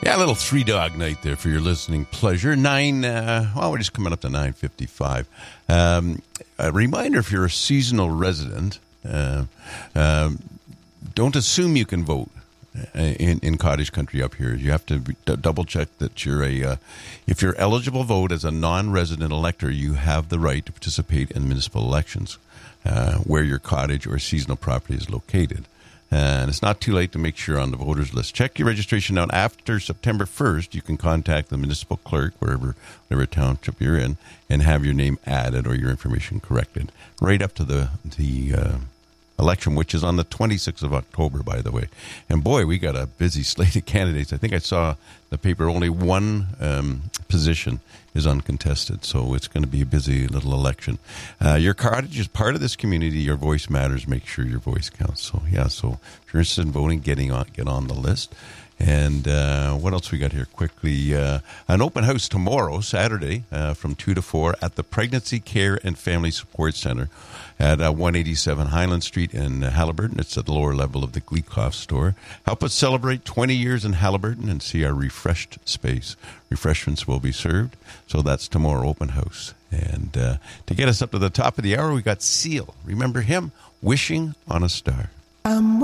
Yeah, a little Three Dog Night there for your listening pleasure. We're just coming up to 9:55. A reminder, if you're a seasonal resident, don't assume you can vote in cottage country up here. You have to double check that if you're eligible to vote as a non-resident elector, you have the right to participate in municipal elections where your cottage or seasonal property is located. And it's not too late to make sure on the voters list. Check your registration out after September 1st. You can contact the municipal clerk, whatever township you're in, and have your name added or your information corrected right up to the election, which is on the 26th of October, by the way. And boy, we got a busy slate of candidates. I think I saw the paper, only one position is uncontested, so it's going to be a busy little election. Your cottage is part of this community. Your voice matters. Make sure your voice counts. So if you're interested in voting, get on the list. And what else we got here quickly? An open house tomorrow, Saturday, from 2 to 4 at the Pregnancy Care and Family Support Center at 187 Highland Street in Haliburton. It's at the lower level of the Gleekoff store. Help us celebrate 20 years in Haliburton and see our refreshed space. Refreshments will be served. So that's tomorrow, open house. And to get us up to the top of the hour, we got Seal. Remember him? Wishing on a Star.